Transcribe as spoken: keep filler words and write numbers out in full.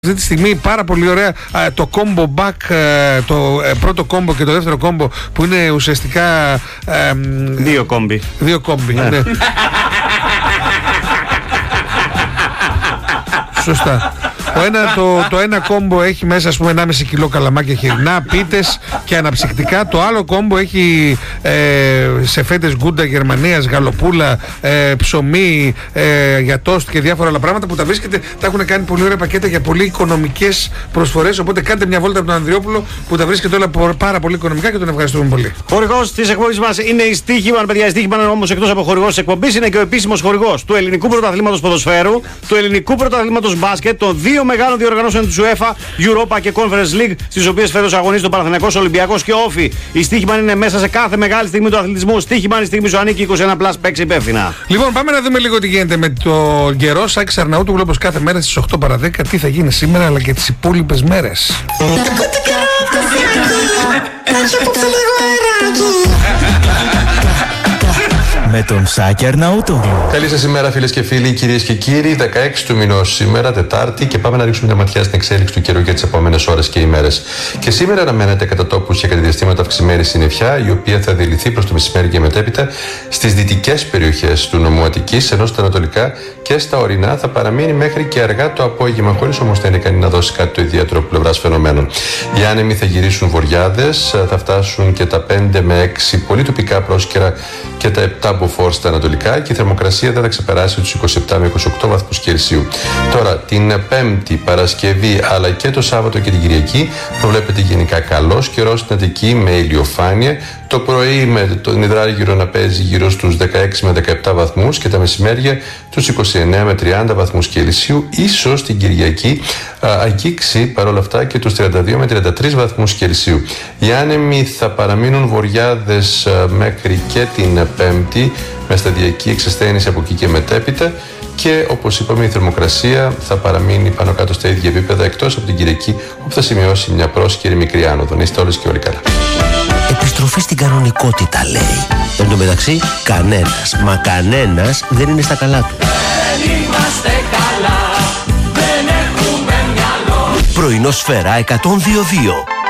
Αυτή τη στιγμή πάρα πολύ ωραία το combo back, το πρώτο combo και το δεύτερο combo που είναι ουσιαστικά ε, δύο κόμπι. Δύο κόμπι, ναι. ναι. Σωστά. Το ένα, το, το ένα κόμπο έχει μέσα, ας πούμε, ενάμιση κιλό καλαμάκια χοιρινά, πίτες και αναψυκτικά. Το άλλο κόμπο έχει ε, σε φέτες γκούντα Γερμανίας, γαλοπούλα, ε, ψωμί ε, για τόστ και διάφορα άλλα πράγματα που τα βρίσκεται. Τα έχουν κάνει πολύ ωραία πακέτα για πολύ οικονομικές προσφορές. Οπότε κάντε μια βόλτα από τον Ανδριόπουλο που τα βρίσκεται όλα πάρα πολύ οικονομικά και τον ευχαριστούμε πολύ. Χορηγός της εκπομπής μας είναι η Στίχημαν, παιδιά. Η Στίχημαν όμως, εκτός από χορηγός της εκπομπής, είναι και ο επίσημος χορηγός του Ελληνικού Πρωταθλήματος Ποδοσφαίρου, του Ελληνικού Πρωταθλήματος Μπάσκετ, των δύο μεγάλων διοργανώσεων της UEFA, Europa και Conference League, στις οποίες φέτος αγωνίζεται ο Παναθηναϊκός, Ολυμπιακός και Όφι. Η Στίχημαν είναι μέσα σε κάθε μεγάλη στιγμή του αθλητισμού. Στίχημαν, η στιγμή σου ανήκει. είκοσι ένα πλας, παίξει υπεύθυνα. Λοιπόν, πάμε να δούμε λίγο τι γίνεται με το καιρό. Σάκης Αρναούτογλου, όπως κάθε μέρα στις οκτώ παρά δέκα, τι θα γίνει σήμερα αλλά και τις υπόλοιπες μέρες. Με τον Σάκη Αρναούτογλου. Καλή σας ημέρα, φίλες και φίλοι, κυρίες και κύριοι. δεκαέξι του μηνός σήμερα, Τετάρτη, και πάμε να ρίξουμε μια ματιά στην εξέλιξη του καιρού για τις επόμενες ώρες και ημέρες. Και σήμερα αναμένεται κατά τόπους και κατά διαστήματα αυξημένη συννεφιά, η οποία θα δηληθεί προς το μεσημέρι και μετέπειτα στις δυτικές περιοχές του νομού Αττικής, ενώ στα ανατολικά και στα ορεινά θα παραμείνει μέχρι και αργά το απόγευμα, χωρίς όμως να είναι ικανή να δώσει κάτι το ιδιαίτερο από πλευράς φαινομένων. Οι άνεμοι θα γυρίσουν βοριάδες, θα φτάσουν και τα πέντε με έξι πολύ τοπικά πρόσκαιρα και τα επτά μποφόρ στα ανατολικά, και η θερμοκρασία δεν θα ξεπεράσει τους είκοσι επτά με είκοσι οκτώ βαθμούς Κελσίου. Τώρα, την Πέμπτη, Παρασκευή αλλά και το Σάββατο και την Κυριακή προβλέπεται γενικά καλός καιρός στην Αττική με ηλιοφάνεια. Το πρωί με τον υδράργυρο να παίζει γύρω στους δεκαέξι με δεκαεπτά βαθμούς και τα μεσημέρια τους είκοσι εννέα με τριάντα βαθμούς Κελσίου. Ίσως την Κυριακή α, αγγίξει παρόλα αυτά και τους τριάντα δύο με τριάντα τρεις βαθμούς Κελσίου. Οι άνεμοι θα παραμείνουν βοριάδες α, μέχρι και την Πέμπτη, με σταδιακή εξασθένηση από εκεί και μετέπειτα, και όπως είπαμε η θερμοκρασία θα παραμείνει πάνω κάτω στα ίδια επίπεδα, εκτός από την Κυριακή όπου θα σημειώσει μια πρόσκαιρη μικρή άνοδο. Να είστε όλες και όλοι καλά. Επιστροφή στην κανονικότητα, λέει. Εν τω μεταξύ, κανένας, μα κανένας δεν είναι στα καλά του. Δεν είμαστε καλά, δεν έχουμε μυαλό. Πρωινό Σφαίρα εκατόν δύο κόμμα δύο.